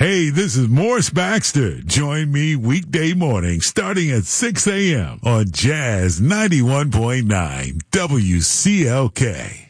Hey, this is Morris Baxter. Join me weekday morning starting at 6 a.m. on Jazz 91.9 WCLK.